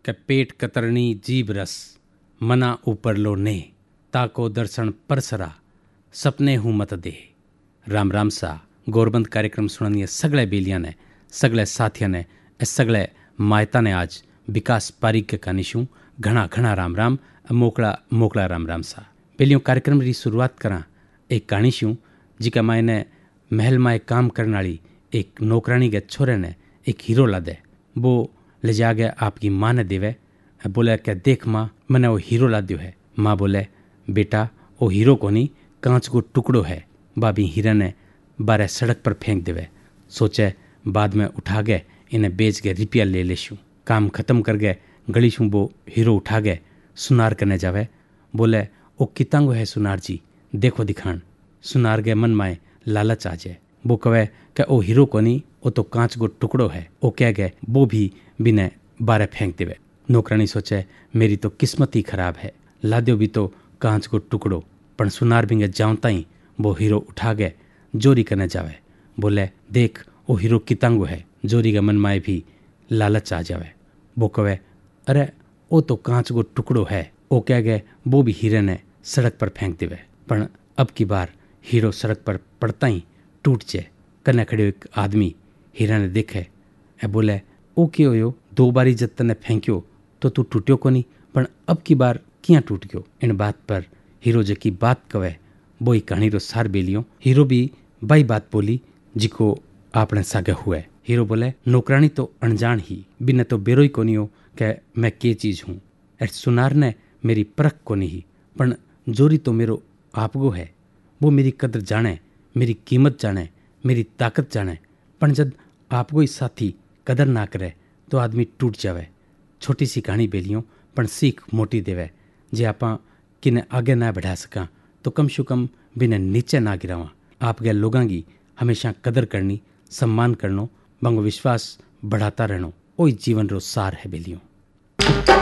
के पेट कतरनी जीभ रस मना ऊपर लो ने ताको दर्शन परसरा सपने हूँ मत दे। राम राम सा गोरबंद कार्यक्रम सुननीय सगळे बेलियां ने सगळे साथियां ने सगळे मायता ने आज विकास पारीक के कानिशू घना घना राम राम मोकला मोकला राम राम सा। बेलियों कार्यक्रम री शुरुआत करा एक कहानीशू जिका मायने महल में काम करने वाली एक नौकरानी के छोरे ने एक हीरो ला दे। वो ले जाके आपकी माँ ने देवे, बोले क्या देख माँ मैंने वो हीरो ला दियो है। माँ बोले बेटा वो हीरो को नहीं कांच को टुकड़ो है। बाबी हीरा ने बारह सड़क पर फेंक देवे। सोचे बाद में उठा गए इन्हें बेच के रुपया ले लेशू। काम खत्म कर गए गली शू वो हीरो उठा गए सुनार करने जावे। बोले ओ कितांगो है सुनार जी देखो दिखान। सुनार के मन में लालच आ जाए। वो कहे कि ओ हीरो को नहीं वो तो कांच को टुकड़ो है। वो कह गए वो भी बिना बारह फेंक देवे। नौकरानी सोचे मेरी तो किस्मत ही खराब है, लाद्यो भी तो कांच को टुकड़ो। पर सुनार बिंगे जाऊंता ही वो हीरो उठा गए जोरी करने जावे। बोले देख वो हीरो कितांगो है। जोरी के मन में भी लालच आ जावे। वो कहे अरे वो तो कांच को टुकड़ो है। वो कह गए वो भी हीरे ने सड़क पर फेंक देवे। पर अब की बार हीरो सड़क पर पड़ता ही टूट जाए। कने खड़े एक आदमी हीरा ने देखे ए बोले ओ क्यों यो दो बारी जब तने फेंक्यो तो तू टूट्यो को नहीं, पर अब की बार क्यां टूट गयो। इन बात पर हीरो जकी बात कवे वो ही कहानी रो सार बेलियो। हीरो भी बाई बात बोली जिको आपने सागे हुए। हीरो बोले नौकरानी तो अनजान ही बिना तो बेरो ही कोनी हो कि मैं के चीज हूँ। सुनार ने मेरी परख को नहीं, पर जोरी तो मेरो आपगो है। वो मेरी कदर जाने, मेरी कीमत जाने, मेरी ताकत जाने। पर जब आपको ही साथी कदर ना करे तो आदमी टूट जावे। छोटी सी कहानी बेलियों पर सीख मोटी देवे। जे आपा किने आगे ना बढ़ा सका तो कम से कम बिना नीचे ना गिरावा। आप गए लोगों की हमेशा कदर करनी, सम्मान करनो, बंगो विश्वास बढ़ाता रहनो। वही जीवन रो सार है बेलियों।